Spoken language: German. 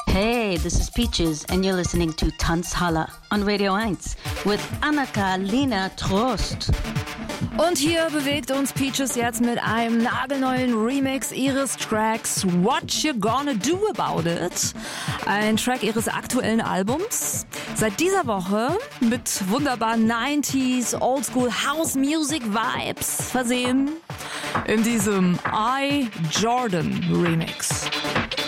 Hey, this is Peaches, and you're listening to Tanzhalle on Radio 1 with Anna-Karolina Trost. Und hier bewegt uns Peaches jetzt mit einem nagelneuen Remix ihres Tracks What You Gonna Do About It? Ein Track ihres aktuellen Albums. Seit dieser Woche mit wunderbaren 90s Oldschool House Music Vibes versehen in diesem I Jordan Remix.